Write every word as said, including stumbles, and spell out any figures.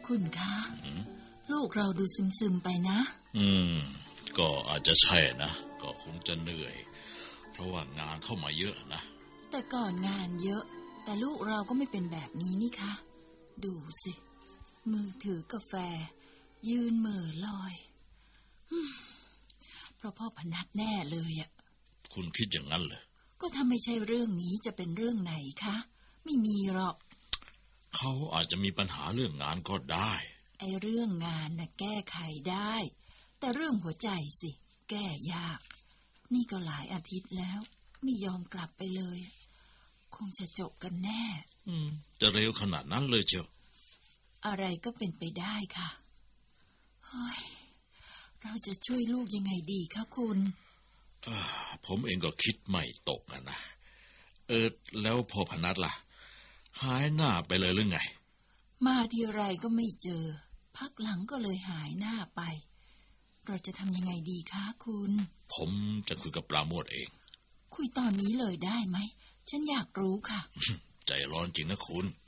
คุณคะลูกเราดูซึมๆไปนะอืมก็อาจจะใช่นะก็คงจะเหนื่อยเพราะว่างานเข้ามาเยอะนะแต่ก่อนงานเยอะแต่ลูกเราก็ไม่เป็นแบบนี้นี่คะดูสิมือถือกาแฟยืนเหม่อลอยเพราะพ่อพนัทแน่เลยอ่ะคุณคิดอย่างนั้นเหรอก็ถ้าไม่ใช่เรื่องนี้จะเป็นเรื่องไหนคะไม่มีหรอกเขาอาจจะมีปัญหาเรื่องงานก็ได้ไอ้เรื่องงานน่ะแก้ไขได้แต่เรื่องหัวใจสิแก้ยากนี่ก็หลายอาทิตย์แล้วไม่ยอมกลับไปเลยคงจะจบกันแน่อืมจะเร็วขนาดนั้นเลยเชียวอะไรก็เป็นไปได้ค่ะเฮ้ยเราจะช่วยลูกยังไงดีคะคุณผมเองก็คิดไม่ตกนะนะเออแล้วพ่อพนัทล่ะหายหน้าไปเลยหรือไงมาทีไรก็ไม่เจอพักหลังก็เลยหายหน้าไปเราจะทำยังไงดีคะคุณผมจะคุยกับปราโมทย์เองคุยตอนนี้เลยได้ไหมฉันอยากรู้ค่ะใจร้อนจริงนะคุณ